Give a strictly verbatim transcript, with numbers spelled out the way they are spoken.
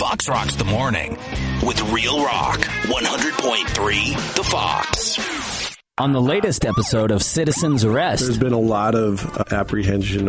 Fox Rocks the Morning with Real Rock, one hundred point three The Fox. On the latest episode of Citizen's Arrest, there's been a lot of uh, apprehension